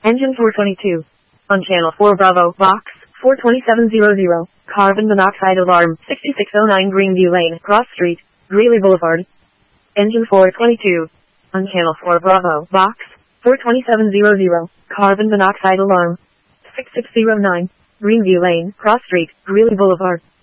Engine 422. On Channel 4 Bravo, Box 42700. Carbon monoxide alarm, 6609 Greenview Lane, Cross Street, Greeley Boulevard. Engine 422. On Channel 4 Bravo, Box 42700. Carbon monoxide alarm, 6609 Greenview Lane, Cross Street, Greeley Boulevard.